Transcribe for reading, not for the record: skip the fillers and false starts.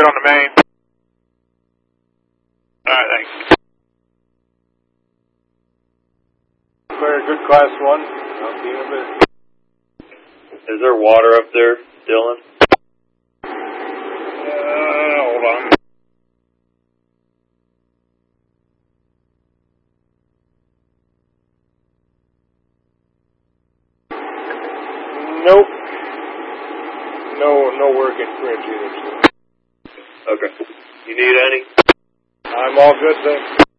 good on the main. Alright, thanks. Clear, good class 1. I'll see you in a bit. Is there water up there, Dylan? Hold on. Nope. No work in fridge either. So. Okay. You need any? I'm all good, thanks.